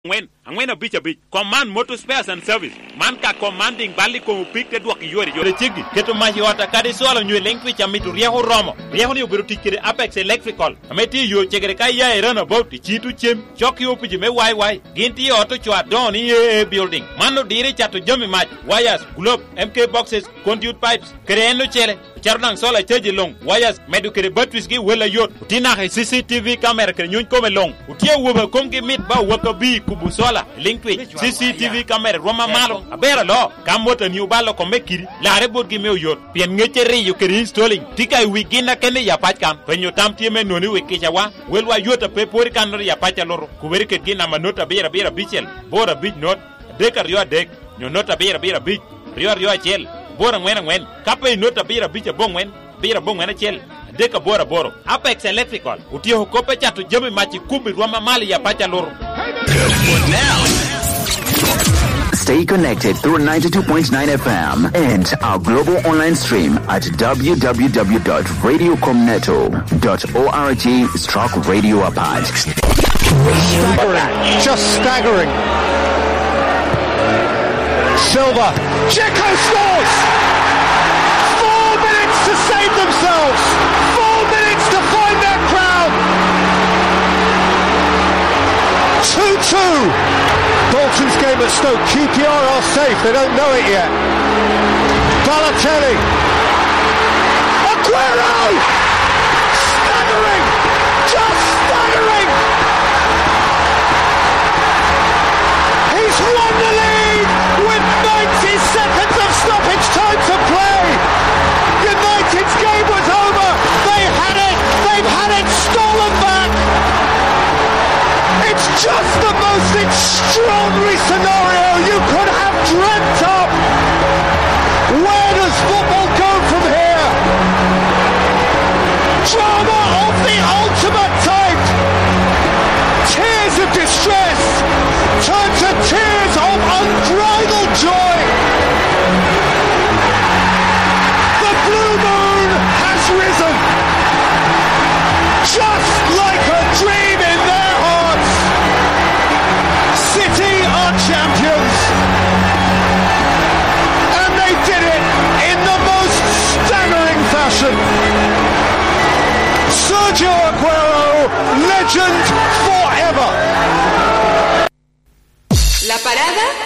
Angwen a bitch command motor spares and service man ka commanding bali ko pick te duak yori yori chigi keto ma hiwata kadi solo nyu lengwi chamitu rieho romo rieho ni obiru tikire Apex Electrical ameti yo chegere kai ya erana about chitu chem choki opiji me wai ginti auto chwa don e building mano dire chato jomi match wires globe MK boxes conduit pipes kreno chele charnang sola cheji long wires medukere batwis gi wela yot utina CCTV camera kre nyun ko melong utie woba komgi mit ba waka bi kubu sola linkwich CCTV camera roma malo abera lo kamota ni ubalo ko mekiri la rebot gi mew yot pien ngechere yo kere installing tika wigina kene ya pachkan penyo tamtie me noni wekecha wa welwa yota pe pori kanor ya pacha loro kuberi ke gina manota bera bichel bora big not dekar yo dek nyo nota bera big rio chel bora ngwen kape nota bera bicha bongwen bera bongwen chel deka boro Apex Electrical utio kope chatu jemi machi kubi roma mali ya pacha loro. Stay connected through 92.9 FM and our global online stream at www.radiocomneto.org/radio Just staggering. Silva. Dzeko scores! 4 minutes to save themselves. 4 minutes to find their crown. 2-2. Bolton's game at Stoke. QPR are safe. They don't know it yet. Balotelli. Aguero! Staggering! Just staggering! He's won the league with 90 seconds of stoppage time to play. United's game was over. They had it. They've had it stolen back. It's just the most extraordinary scenario you could have dreamt of. Where does football go from here? Drama of the ultimate type. Tears of distress turn to tears of unbridled joy. The blue moon has risen. Just like a dream in their hearts. City are champions. And they did it in the most staggering fashion. Sergio Aguero, legend forever. La parada